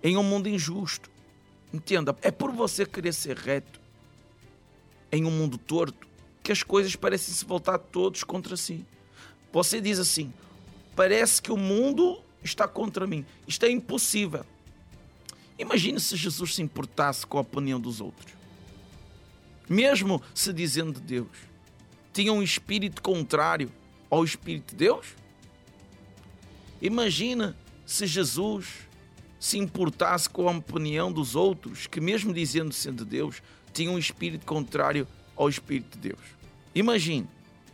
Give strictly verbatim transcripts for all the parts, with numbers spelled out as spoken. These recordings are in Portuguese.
em um mundo injusto. Entenda, é por você querer ser reto em um mundo torto que as coisas parecem se voltar todos contra si. Você diz assim: parece que o mundo está contra mim. Isto é impossível. Imagine se Jesus se importasse com a opinião dos outros. Mesmo se dizendo de Deus, tinha um espírito contrário ao espírito de Deus? Imagina se Jesus se importasse com a opinião dos outros, que mesmo dizendo ser de Deus, tinha um espírito contrário ao espírito de Deus. Imagine.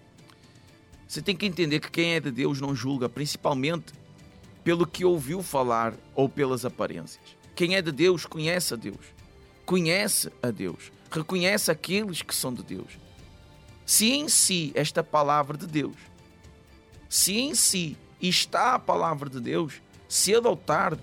Você tem que entender que quem é de Deus não julga, principalmente pelo que ouviu falar ou pelas aparências. Quem é de Deus conhece a Deus. Conhece a Deus. Reconhece aqueles que são de Deus. Se em si esta palavra de Deus, se em si está a palavra de Deus, cedo ou tarde,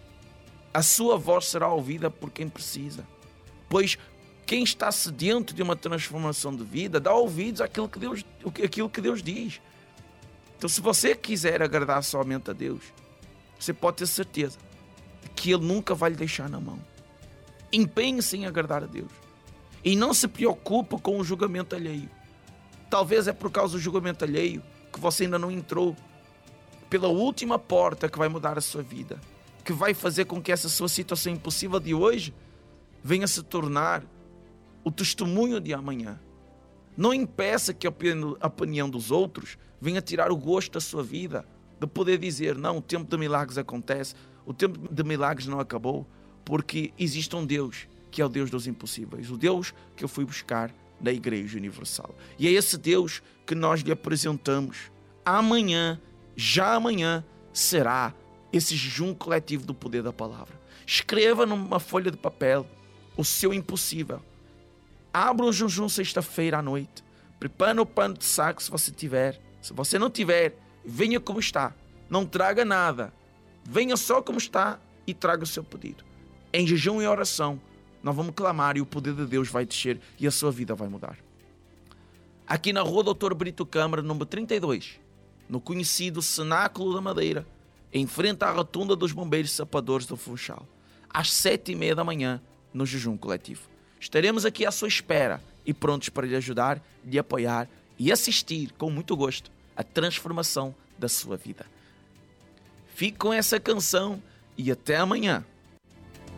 a sua voz será ouvida por quem precisa. Pois quem está sedento de uma transformação de vida dá ouvidos àquilo que Deus, àquilo que Deus diz. Então, se você quiser agradar somente a Deus, você pode ter certeza que Ele nunca vai lhe deixar na mão. Empenhe-se em agradar a Deus. E não se preocupe com o julgamento alheio. Talvez é por causa do julgamento alheio que você ainda não entrou pela última porta que vai mudar a sua vida, que vai fazer com que essa sua situação impossível de hoje venha se tornar o testemunho de amanhã. Não impeça que a opinião dos outros venha tirar o gosto da sua vida, de poder dizer: não, o tempo de milagres acontece, o tempo de milagres não acabou, porque existe um Deus que é o Deus dos impossíveis, o Deus que eu fui buscar na Igreja Universal. E é esse Deus que nós lhe apresentamos. Amanhã, já amanhã, será esse jejum coletivo do poder da palavra. Escreva numa folha de papel o seu impossível. Abra o jejum sexta-feira à noite. Prepare o pano de saco se você tiver. Se você não tiver, venha como está. Não traga nada. Venha só como está e traga o seu pedido. Em jejum e oração, nós vamos clamar e o poder de Deus vai descer e a sua vida vai mudar. Aqui na rua doutor Brito Câmara, número trinta e dois, no conhecido Cenáculo da Madeira, em frente à rotunda dos bombeiros sapadores do Funchal, às sete e meia da manhã, no jejum coletivo. Estaremos aqui à sua espera e prontos para lhe ajudar, lhe apoiar e assistir com muito gosto à transformação da sua vida. Fique com essa canção e até amanhã.